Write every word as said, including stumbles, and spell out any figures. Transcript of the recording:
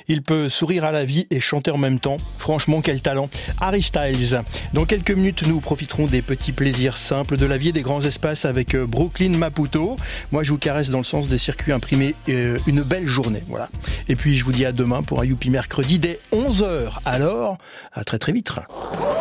Il peut sourire à la vie et chanter en même temps. Franchement, quel talent. Harry Styles. Dans quelques minutes, nous profiterons des petits plaisirs simples de la vie et des grands espaces avec Brooklyn Maputo. Moi, je vous caresse dans le sens des circuits imprimés. Euh, une belle journée, voilà. Et puis, je vous dis à demain pour un Youpi mercredi dès onze heures. Alors, à très très vite.